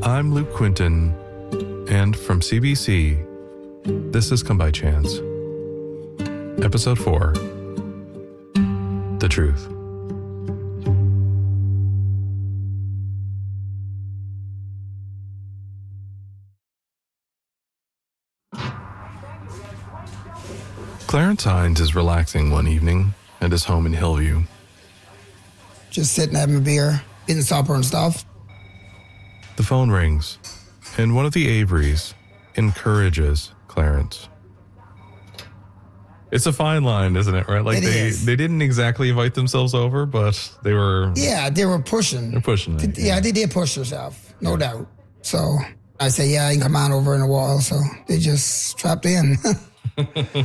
I'm Luke Quinton, and from CBC, this is Come By Chance. Episode 4, The Truth. Clarence Hines is relaxing one evening at his home in Hillview. Just sitting having a beer, eating supper and stuff. The phone rings, and one of the Averys encourages Clarence. It's a fine line, isn't it, right? Like they didn't exactly invite themselves over, but they were... Yeah, they were pushing. They're pushing it. Yeah, they did push themselves, no doubt. So I said, yeah, I can come on over in a while. So they just strapped in.